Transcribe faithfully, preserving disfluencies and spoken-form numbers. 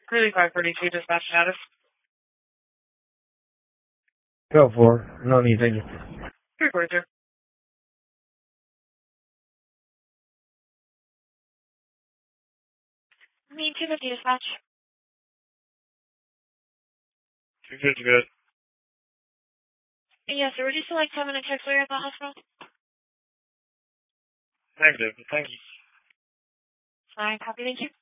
Clearly five thirty-two dispatch status. Go for it. No need, thank you. three forty-two. Need two fifty dispatch. two fifty good. Yes, sir. Would you still like ten minute checks while you're at the hospital? Negative, but thank you. Fine, copy, thank you.